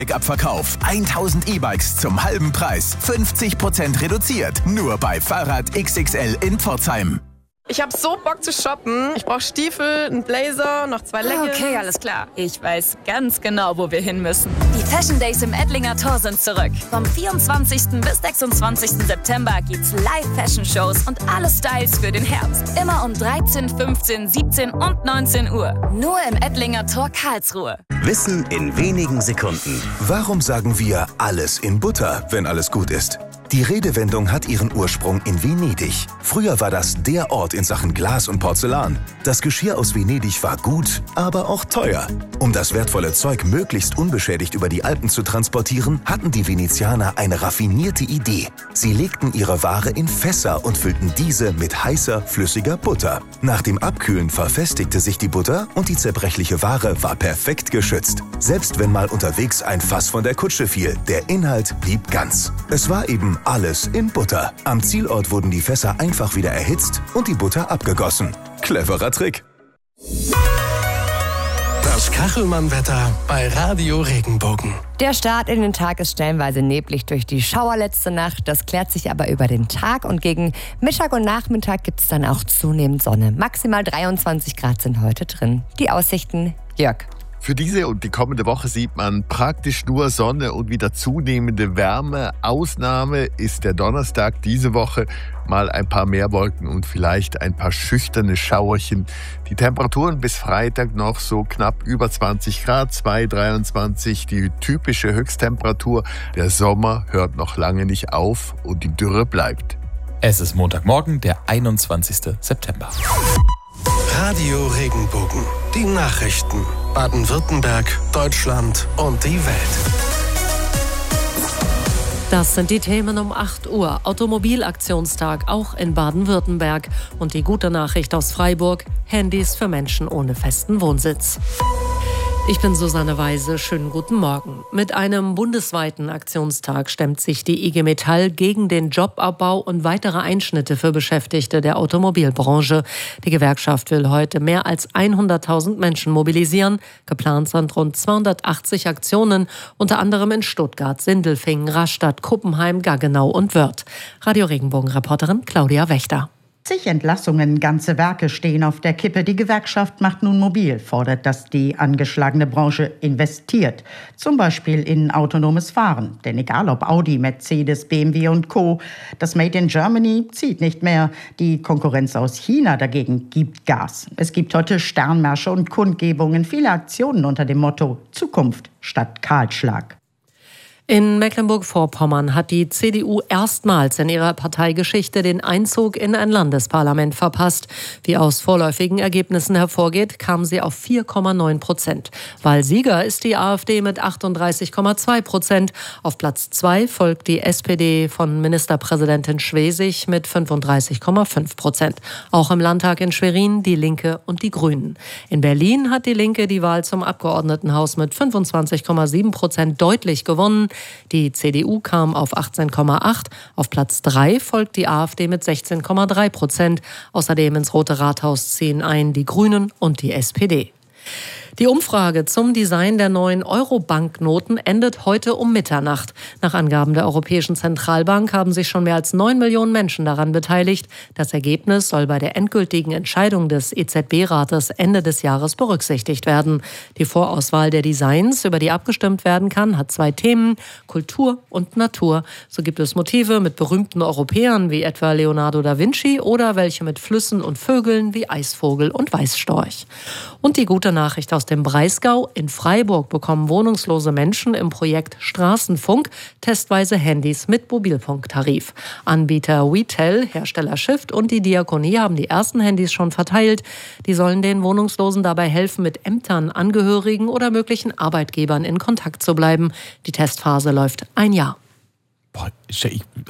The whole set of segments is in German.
Abverkauf. 1000 E-Bikes zum halben Preis. 50% reduziert. Nur bei Fahrrad XXL in Pforzheim. Ich hab so Bock zu shoppen. Ich brauche Stiefel, einen Blazer, noch 2 Leggings. Okay, alles klar. Ich weiß ganz genau, wo wir hin müssen. Die Fashion Days im Edlinger Tor sind zurück. Vom 24. bis 26. September gibt's Live-Fashion-Shows und alle Styles für den Herbst. Immer um 13, 15, 17 und 19 Uhr. Nur im Edlinger Tor Karlsruhe. Wissen in wenigen Sekunden. Warum sagen wir alles in Butter, wenn alles gut ist? Die Redewendung hat ihren Ursprung in Venedig. Früher war das der Ort in Sachen Glas und Porzellan. Das Geschirr aus Venedig war gut, aber auch teuer. Um das wertvolle Zeug möglichst unbeschädigt über die Alpen zu transportieren, hatten die Venezianer eine raffinierte Idee. Sie legten ihre Ware in Fässer und füllten diese mit heißer, flüssiger Butter. Nach dem Abkühlen verfestigte sich die Butter und die zerbrechliche Ware war perfekt geschützt. Selbst wenn mal unterwegs ein Fass von der Kutsche fiel, der Inhalt blieb ganz. Es war eben alles in Butter. Am Zielort wurden die Fässer einfach wieder erhitzt und die Butter abgegossen. Cleverer Trick. Das Kachelmann-Wetter bei Radio Regenbogen. Der Start in den Tag ist stellenweise neblig durch die Schauer letzte Nacht. Das klärt sich aber über den Tag und gegen Mittag und Nachmittag gibt es dann auch zunehmend Sonne. Maximal 23 Grad sind heute drin. Die Aussichten, Jörg. Für diese und die kommende Woche sieht man praktisch nur Sonne und wieder zunehmende Wärme. Ausnahme ist der Donnerstag diese Woche. Mal ein paar mehr Wolken und vielleicht ein paar schüchterne Schauerchen. Die Temperaturen bis Freitag noch so knapp über 20 Grad, 23, die typische Höchsttemperatur. Der Sommer hört noch lange nicht auf und die Dürre bleibt. Es ist Montagmorgen, der 21. September. Radio Regenbogen. Die Nachrichten. Baden-Württemberg, Deutschland und die Welt. Das sind die Themen um 8 Uhr. Automobilaktionstag auch in Baden-Württemberg. Und die gute Nachricht aus Freiburg: Handys für Menschen ohne festen Wohnsitz. Ich bin Susanne Weise, schönen guten Morgen. Mit einem bundesweiten Aktionstag stemmt sich die IG Metall gegen den Jobabbau und weitere Einschnitte für Beschäftigte der Automobilbranche. Die Gewerkschaft will heute mehr als 100.000 Menschen mobilisieren. Geplant sind rund 280 Aktionen, unter anderem in Stuttgart, Sindelfingen, Rastatt, Kuppenheim, Gaggenau und Wörth. Radio Regenbogen-Reporterin Claudia Wächter. Zig Entlassungen, ganze Werke stehen auf der Kippe. Die Gewerkschaft macht nun mobil, fordert, dass die angeschlagene Branche investiert. Zum Beispiel in autonomes Fahren. Denn egal ob Audi, Mercedes, BMW und Co., das Made in Germany zieht nicht mehr. Die Konkurrenz aus China dagegen gibt Gas. Es gibt heute Sternmärsche und Kundgebungen, viele Aktionen unter dem Motto Zukunft statt Kahlschlag. In Mecklenburg-Vorpommern hat die CDU erstmals in ihrer Parteigeschichte den Einzug in ein Landesparlament verpasst. Wie aus vorläufigen Ergebnissen hervorgeht, kam sie auf 4,9%. Wahlsieger ist die AfD mit 38,2%. Auf Platz 2 folgt die SPD von Ministerpräsidentin Schwesig mit 35,5%. Auch im Landtag in Schwerin die Linke und die Grünen. In Berlin hat die Linke die Wahl zum Abgeordnetenhaus mit 25,7% deutlich gewonnen. Die CDU kam auf 18,8%. Auf Platz 3 folgt die AfD mit 16,3%. Außerdem ins Rote Rathaus ziehen ein die Grünen und die SPD. Die Umfrage zum Design der neuen Euro-Banknoten endet heute um Mitternacht. Nach Angaben der Europäischen Zentralbank haben sich schon mehr als 9 Millionen Menschen daran beteiligt. Das Ergebnis soll bei der endgültigen Entscheidung des EZB-Rates Ende des Jahres berücksichtigt werden. Die Vorauswahl der Designs, über die abgestimmt werden kann, hat 2 Themen: Kultur und Natur. So gibt es Motive mit berühmten Europäern wie etwa Leonardo da Vinci oder welche mit Flüssen und Vögeln wie Eisvogel und Weißstorch. Und die gute Nachricht aus dem Breisgau: In Freiburg bekommen wohnungslose Menschen im Projekt Straßenfunk testweise Handys mit Mobilfunktarif. Anbieter WeTel, Hersteller Shift und die Diakonie haben die ersten Handys schon verteilt. Die sollen den Wohnungslosen dabei helfen, mit Ämtern, Angehörigen oder möglichen Arbeitgebern in Kontakt zu bleiben. Die Testphase läuft ein Jahr. Boah, ich habe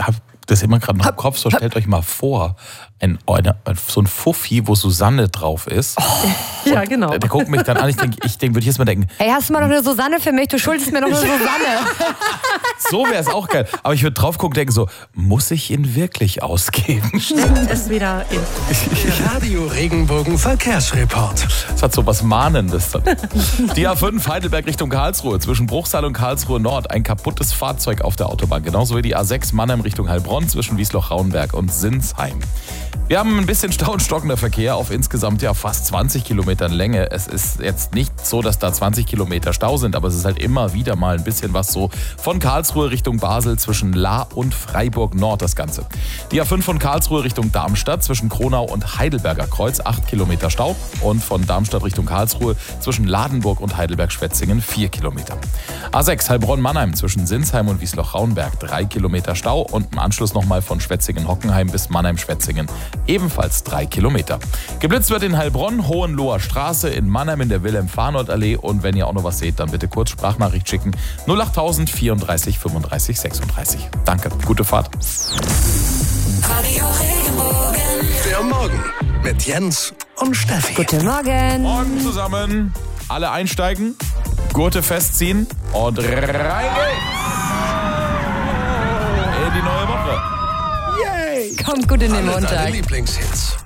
das immer gerade noch im Kopf, so stellt euch mal vor, so ein Fuffi, wo Susanne drauf ist. Oh, ja, genau. Der guckt mich dann an, ich würde jetzt mal denken, hey, hast du mal noch eine Susanne für mich? Du schuldest mir noch eine Susanne. so wäre es auch geil. Aber ich würde drauf gucken und denken so, muss ich ihn wirklich ausgeben? Steckt es wieder in. Radio Regenbogen Verkehrsreport. Das hat so was Mahnendes. Die A5 Heidelberg Richtung Karlsruhe, zwischen Bruchsal und Karlsruhe Nord, ein kaputtes Fahrzeug auf der Autobahn. Genauso wie die A6 Mannheim Richtung Heilbronn, zwischen Wiesloch-Rauenberg und Sinsheim. Wir haben ein bisschen Stau und stockender Verkehr auf insgesamt fast 20 Kilometern Länge. Es ist jetzt nicht so, dass da 20 Kilometer Stau sind, aber es ist halt immer wieder mal ein bisschen was so von Karlsruhe Richtung Basel zwischen Lahr und Freiburg Nord das Ganze. Die A5 von Karlsruhe Richtung Darmstadt zwischen Kronau und Heidelberger Kreuz 8 Kilometer Stau und von Darmstadt Richtung Karlsruhe zwischen Ladenburg und Heidelberg-Schwetzingen 4 Kilometer. A6 Heilbronn-Mannheim zwischen Sinsheim und Wiesloch-Rauenberg 3 Kilometer Stau und im Anschluss nochmal von Schwetzingen-Hockenheim bis Mannheim-Schwetzingen ebenfalls 3 Kilometer. Geblitzt wird in Heilbronn, Hohenloher Straße, in Mannheim in der Wilhelm-Fahrnord-Allee und wenn ihr auch noch was seht, dann bitte kurz Sprachnachricht schicken 08000 34 35 36. Danke, gute Fahrt. Radio Regenbogen. Der Morgen mit Jens und Steffi. Guten Morgen. Morgen zusammen. Alle einsteigen, Gurte festziehen und rein geht's in die neue Woche. Yay! Kommt gut in den Alle Montag. deine Lieblingshits.